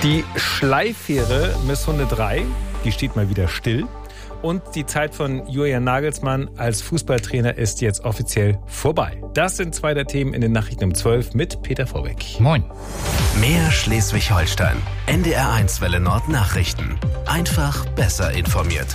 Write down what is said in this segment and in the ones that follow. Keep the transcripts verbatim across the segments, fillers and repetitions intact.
Die Schleifähre Misssunde drei, die steht mal wieder still. Und die Zeit von Julian Nagelsmann als Fußballtrainer ist jetzt offiziell vorbei. Das sind zwei der Themen in den Nachrichten um zwölf mit Peter Vorbeck. Moin. Mehr Schleswig-Holstein. N D R eins Welle Nord Nachrichten. Einfach besser informiert.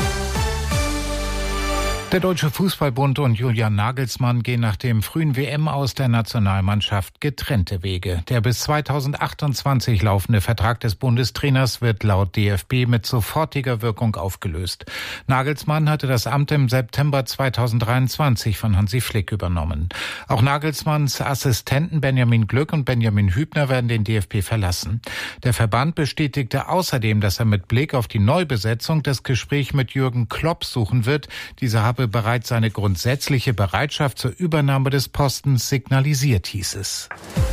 Der Deutsche Fußballbund und Julian Nagelsmann gehen nach dem frühen W M-Aus der Nationalmannschaft getrennte Wege. Der bis zweitausendachtundzwanzig laufende Vertrag des Bundestrainers wird laut D F B mit sofortiger Wirkung aufgelöst. Nagelsmann hatte das Amt im September zweitausenddreiundzwanzig von Hansi Flick übernommen. Auch Nagelsmanns Assistenten Benjamin Glück und Benjamin Hübner werden den D F B verlassen. Der Verband bestätigte außerdem, dass er mit Blick auf die Neubesetzung das Gespräch mit Jürgen Klopp suchen wird. Dieser habe bereits seine grundsätzliche Bereitschaft zur Übernahme des Postens signalisiert, hieß es.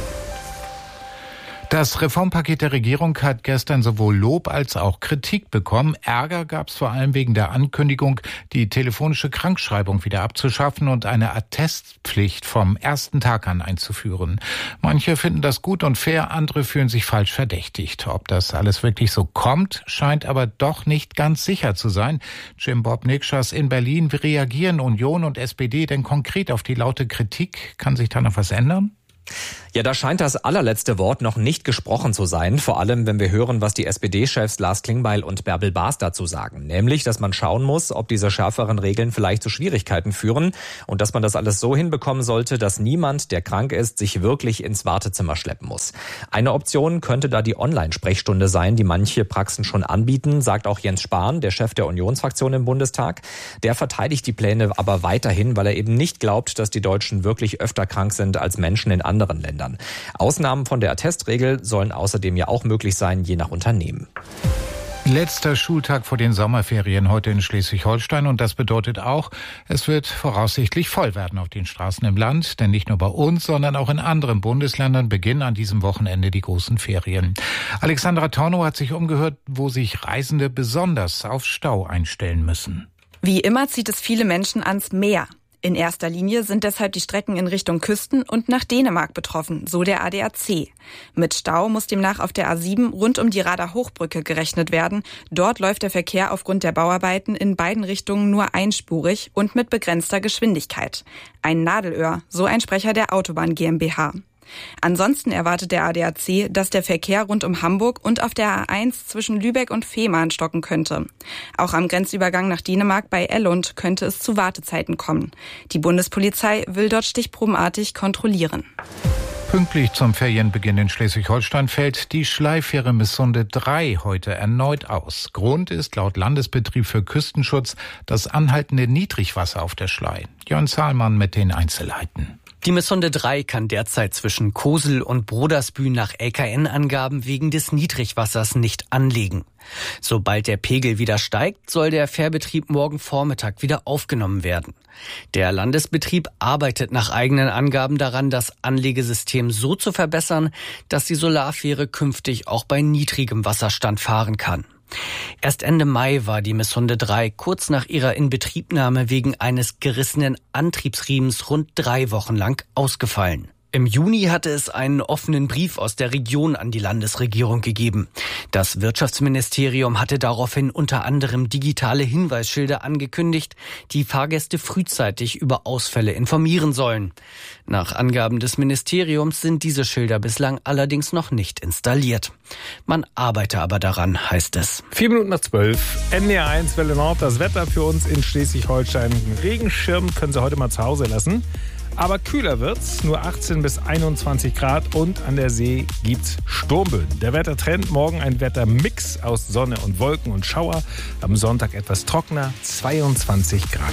Das Reformpaket der Regierung hat gestern sowohl Lob als auch Kritik bekommen. Ärger gab es vor allem wegen der Ankündigung, die telefonische Krankschreibung wieder abzuschaffen und eine Attestpflicht vom ersten Tag an einzuführen. Manche finden das gut und fair, andere fühlen sich falsch verdächtigt. Ob das alles wirklich so kommt, scheint aber doch nicht ganz sicher zu sein. Jim Bob Nikschas in Berlin. Wie reagieren Union und S P D denn konkret auf die laute Kritik? Kann sich da noch was ändern? Ja, da scheint das allerletzte Wort noch nicht gesprochen zu sein. Vor allem, wenn wir hören, was die S P D-Chefs Lars Klingbeil und Bärbel Baas dazu sagen. Nämlich, dass man schauen muss, ob diese schärferen Regeln vielleicht zu Schwierigkeiten führen und dass man das alles so hinbekommen sollte, dass niemand, der krank ist, sich wirklich ins Wartezimmer schleppen muss. Eine Option könnte da die Online-Sprechstunde sein, die manche Praxen schon anbieten, sagt auch Jens Spahn, der Chef der Unionsfraktion im Bundestag. Der verteidigt die Pläne aber weiterhin, weil er eben nicht glaubt, dass die Deutschen wirklich öfter krank sind als Menschen in anderen Ländern. Ausnahmen von der Attestregel sollen außerdem ja auch möglich sein, je nach Unternehmen. Letzter Schultag vor den Sommerferien heute in Schleswig-Holstein und das bedeutet auch, es wird voraussichtlich voll werden auf den Straßen im Land, denn nicht nur bei uns, sondern auch in anderen Bundesländern beginnen an diesem Wochenende die großen Ferien. Alexandra Tornow hat sich umgehört, wo sich Reisende besonders auf Stau einstellen müssen. Wie immer zieht es viele Menschen ans Meer. In erster Linie sind deshalb die Strecken in Richtung Küsten und nach Dänemark betroffen, so der A D A C. Mit Stau muss demnach auf der A sieben rund um die Rader Hochbrücke gerechnet werden. Dort läuft der Verkehr aufgrund der Bauarbeiten in beiden Richtungen nur einspurig und mit begrenzter Geschwindigkeit. Ein Nadelöhr, so ein Sprecher der Autobahn GmbH. Ansonsten erwartet der A D A C, dass der Verkehr rund um Hamburg und auf der A eins zwischen Lübeck und Fehmarn stocken könnte. Auch am Grenzübergang nach Dänemark bei Ellund könnte es zu Wartezeiten kommen. Die Bundespolizei will dort stichprobenartig kontrollieren. Pünktlich zum Ferienbeginn in Schleswig-Holstein fällt die Schleifähre Misssunde drei heute erneut aus. Grund ist laut Landesbetrieb für Küstenschutz das anhaltende Niedrigwasser auf der Schlei. Jörn Zahlmann mit den Einzelheiten. Die Misssunde drei kann derzeit zwischen Kosel und Brodersbühl nach L K N-Angaben wegen des Niedrigwassers nicht anlegen. Sobald der Pegel wieder steigt, soll der Fährbetrieb morgen Vormittag wieder aufgenommen werden. Der Landesbetrieb arbeitet nach eigenen Angaben daran, das Anlegesystem so zu verbessern, dass die Solarfähre künftig auch bei niedrigem Wasserstand fahren kann. Erst Ende Mai war die Misssunde drei kurz nach ihrer Inbetriebnahme wegen eines gerissenen Antriebsriemens rund drei Wochen lang ausgefallen. Im Juni hatte es einen offenen Brief aus der Region an die Landesregierung gegeben. Das Wirtschaftsministerium hatte daraufhin unter anderem digitale Hinweisschilder angekündigt, die Fahrgäste frühzeitig über Ausfälle informieren sollen. Nach Angaben des Ministeriums sind diese Schilder bislang allerdings noch nicht installiert. Man arbeite aber daran, heißt es. Vier Minuten nach zwölf. N D R eins Welle Nord, das Wetter für uns in Schleswig-Holstein. Einen Regenschirm können Sie heute mal zu Hause lassen. Aber kühler wird's, nur achtzehn bis einundzwanzig Grad und an der See gibt's Sturmböen. Der Wettertrend, morgen ein Wettermix aus Sonne und Wolken und Schauer. Am Sonntag etwas trockener, zweiundzwanzig Grad.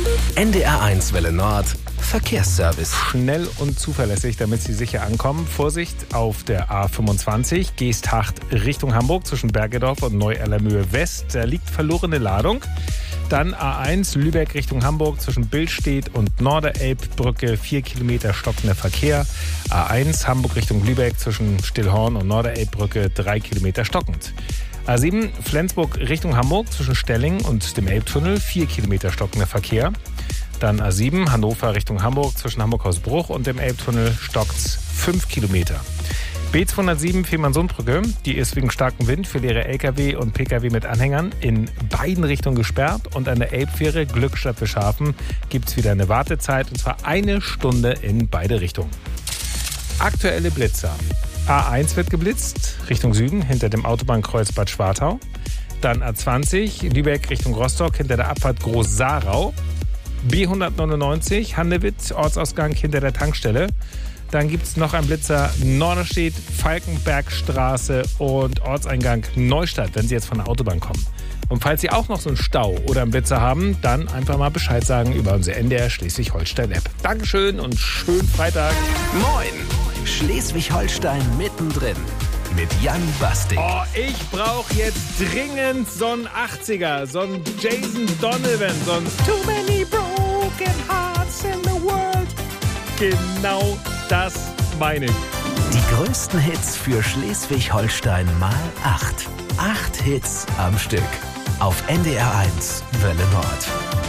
N D R eins Welle Nord, Verkehrsservice. Schnell und zuverlässig, damit Sie sicher ankommen. Vorsicht auf der A fünfundzwanzig, Geesthacht Richtung Hamburg zwischen Bergedorf und Neu-Allermühe West. Da liegt verlorene Ladung. Dann A eins Lübeck Richtung Hamburg zwischen Billstedt und Norderelbbrücke, vier Kilometer stockender Verkehr. A eins Hamburg Richtung Lübeck zwischen Stillhorn und Norderelbbrücke, drei Kilometer stockend. A sieben Flensburg Richtung Hamburg zwischen Stelling und dem Elbtunnel, vier Kilometer stockender Verkehr. Dann A sieben Hannover Richtung Hamburg zwischen Hamburg-Hausbruch und dem Elbtunnel stockt's fünf Kilometer. B zweihundertsieben Fehmarnsundbrücke, die ist wegen starkem Wind für leere L K W und P K W mit Anhängern in beiden Richtungen gesperrt. Und an der Elbfähre Glückstadt-Wischhafen gibt es wieder eine Wartezeit, und zwar eine Stunde in beide Richtungen. Aktuelle Blitzer. A eins wird geblitzt, Richtung Süden, hinter dem Autobahnkreuz Bad Schwartau. Dann A zwanzig, Lübeck Richtung Rostock, hinter der Abfahrt Groß-Sarau. B hundertneunundneunzig, Handewitt, Ortsausgang hinter der Tankstelle. Dann gibt es noch einen Blitzer Norderstedt, Falkenbergstraße und Ortseingang Neustadt, wenn Sie jetzt von der Autobahn kommen. Und falls Sie auch noch so einen Stau oder einen Blitzer haben, dann einfach mal Bescheid sagen über unsere N D R Schleswig-Holstein-App. Dankeschön und schönen Freitag. Moin! Schleswig-Holstein mittendrin mit Jan Bastik. Oh, ich brauche jetzt dringend so einen achtziger, so einen Jason Donovan, so einen Too Many Broken Hearts in the World. Genau das meine ich. Die größten Hits für Schleswig-Holstein mal acht. Acht Hits am Stück. Auf N D R eins Welle Nord.